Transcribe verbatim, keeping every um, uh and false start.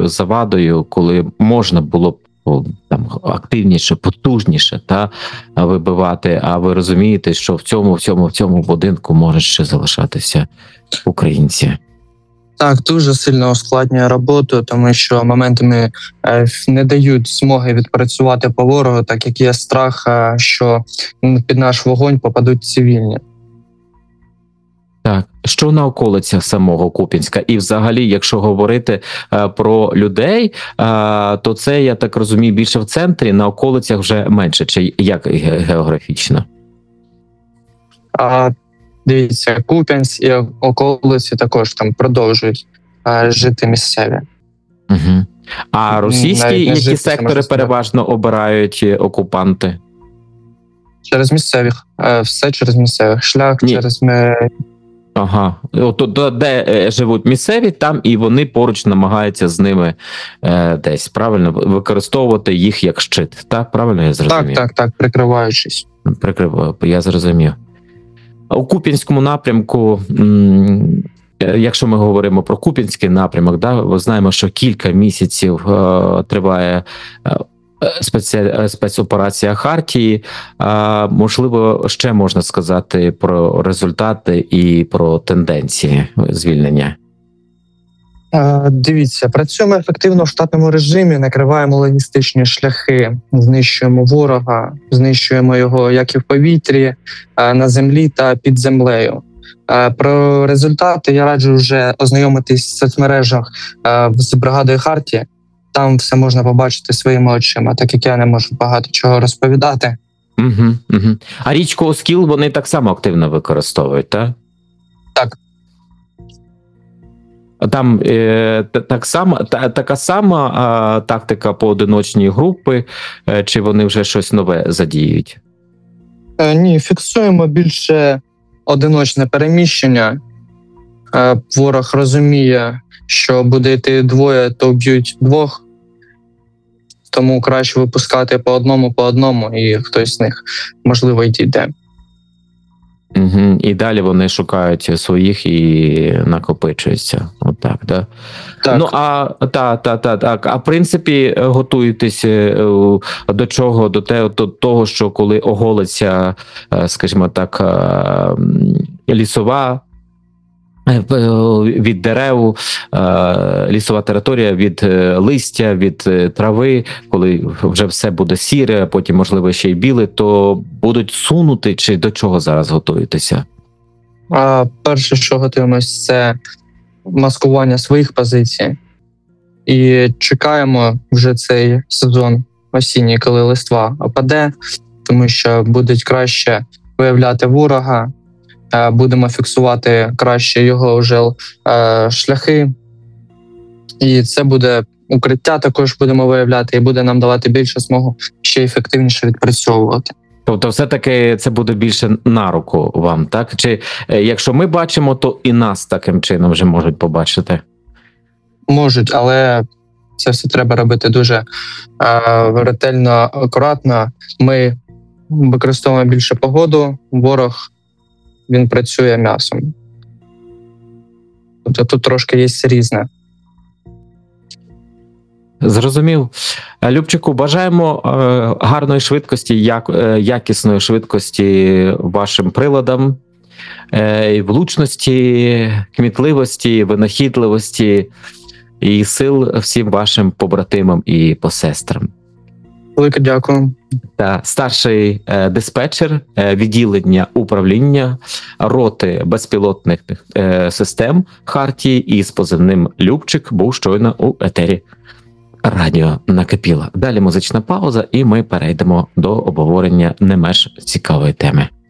такою завадою, коли можна було б там активніше, потужніше та вибивати, а ви розумієте, що в цьому, в цьому, в цьому будинку можуть ще залишатися українці? Так, дуже сильно ускладнює роботу, тому що моментами е, не дають змоги відпрацювати по ворогу, так як є страх, е, що під наш вогонь попадуть цивільні. Так, що на околицях самого Куп'янська? І взагалі, якщо говорити е, про людей, е, то це, я так розумію, більше в центрі, на околицях вже менше, чи як географічно? А, дивіться, Куп'янськ і околиці також там продовжують а, жити місцеві. Угу. А російські Навіть не які жити, сектори переважно обирають окупанти? Через місцевих. Все через місцевих. Шлях Ні. через... Ми... Ага. От, де е, живуть місцеві, там і вони поруч намагаються з ними е, десь, правильно, використовувати їх як щит. Так, правильно я зрозумів? Так, так, так, прикриваючись. Прикриваю, я зрозумів. У Куп'янському напрямку, м, якщо ми говоримо про Куп'янський напрямок, да, ми знаємо, що кілька місяців е, триває е, спеці... спецоперація Хартії. Е, можливо, ще можна сказати про результати і про тенденції звільнення. Дивіться, працюємо ефективно в штатному режимі, накриваємо логістичні шляхи, знищуємо ворога, знищуємо його як і в повітрі, на землі та під землею. Про результати я раджу вже ознайомитись в соцмережах з бригадою Хартії. Там все можна побачити своїми очима, так як я не можу багато чого розповідати. Угу, угу. А річку Оскіл вони так само активно використовують, так? Так. Там е, так само, та, така сама а, тактика поодиночні групи, е, чи вони вже щось нове задіють? Е, ні, фіксуємо більше одиночне переміщення. Е, ворог розуміє, що буде йти двоє, то б'ють двох. Тому краще випускати по одному, по одному, і хтось з них, можливо, й дійде. Угу. І далі вони шукають своїх і накопичуються. Отак, да? Так. Ну, а, та, та, та, так. А в принципі, готуєтесь до чого? До, те, до того, що коли оголиться, скажімо так, лісова, від дерев, лісова територія, від листя, від трави, коли вже все буде сіре, а потім, можливо, ще й біле, то будуть сунути, чи до чого зараз готуєтеся? А перше, що готуємось, це маскування своїх позицій. І чекаємо вже цей сезон осінній, коли листва опаде, тому що будуть краще виявляти ворога, будемо фіксувати краще його вже е, шляхи. І це буде укриття, також будемо виявляти, і буде нам давати більше змогу ще ефективніше відпрацьовувати. Тобто все-таки це буде більше на руку вам, так? Чи якщо ми бачимо, то і нас таким чином вже можуть побачити? Можуть, але це все треба робити дуже е, ретельно, акуратно. Ми використовуємо більше погоду, ворог він працює м'ясом. Тобто тут трошки є різне. Зрозумів. Любчику, бажаємо е, гарної швидкості, як, е, якісної швидкості вашим приладам, е, влучності, кмітливості, винахідливості і сил всім вашим побратимам і посестрам. Велике дякую. Та старший е, диспетчер е, відділення управління роти безпілотних е, систем Хартії із позивним Любчик був щойно у етері радіо Накипіло. Далі музична пауза, і ми перейдемо до обговорення не менш цікавої теми.